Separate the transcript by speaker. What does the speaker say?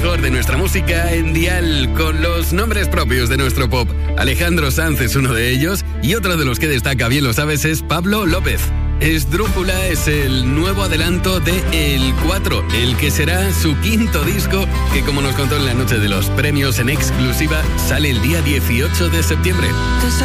Speaker 1: mejor de nuestra música en Dial, con los nombres propios de nuestro pop. Alejandro Sanz es uno de ellos, y otro de los que destaca, bien lo sabes, es Pablo López. Esdrújula es el nuevo adelanto de El 4, el que será su quinto disco, que, como nos contó en la noche de los premios en exclusiva, sale el día 18 de septiembre.